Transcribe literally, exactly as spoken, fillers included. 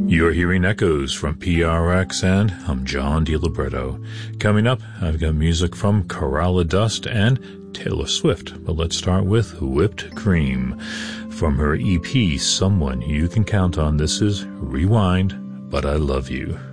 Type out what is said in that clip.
You're hearing echoes from P R X, and I'm John DiLibretto. Coming up, I've got music from Coralla Dust and Taylor Swift, but let's start with Whipped Cream. From her E P, Someone You Can Count On, this is Rewind, But I Love You.